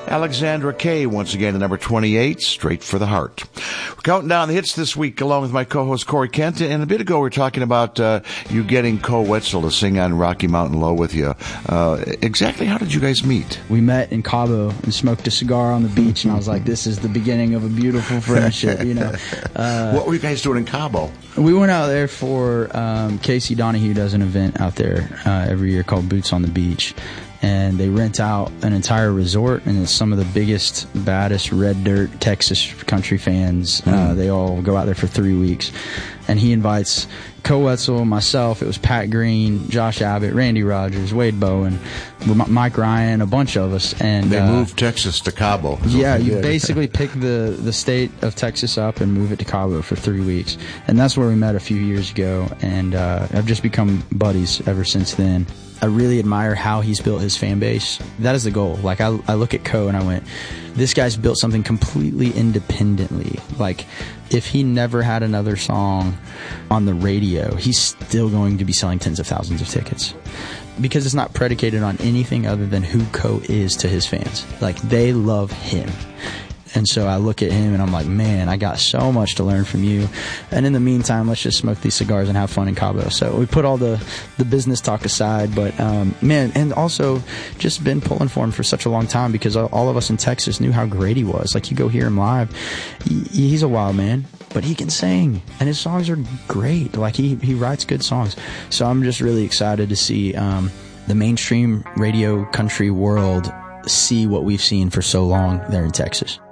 Alexandra Kay, once again, at number 28, Straight for the Heart. We're counting down the hits this week along with my co-host Corey Kent. And a bit ago, we were talking about you getting Koe Wetzel to sing on Rocky Mountain Low with you. Exactly how did you guys meet? We met in Cabo and smoked a cigar on the beach, and I was like, this is the beginning of a beautiful friendship, you know. What were you guys doing in Cabo? We went out there for Casey Donahue does an event out there every year called Boots on the Beach. And they rent out an entire resort, and it's some of the biggest, baddest red dirt Texas country fans. They all go out there for 3 weeks. And he invites Koe Wetzel, myself, it was Pat Green, Josh Abbott, Randy Rogers, Wade Bowen, Mike Ryan, a bunch of us. And they moved Texas to Cabo. Yeah, you basically pick the state of Texas up and move it to Cabo for 3 weeks. And that's where we met a few years ago, and I've just become buddies ever since then. I really admire how he's built his fan base. That is the goal. Like, I look at Koe and I went, this guy's built something completely independently. Like, if he never had another song on the radio, he's still going to be selling tens of thousands of tickets. Because it's not predicated on anything other than who Koe is to his fans. Like, they love him. And so I look at him and I'm like, man, I got so much to learn from you. And in the meantime, let's just smoke these cigars and have fun in Cabo. So we put all the business talk aside. But, man, and also just been pulling for him for such a long time because all of us in Texas knew how great he was. Like, you go hear him live, he's a wild man, but he can sing. And his songs are great. Like, he writes good songs. So I'm just really excited to see the mainstream radio country world see what we've seen for so long there in Texas.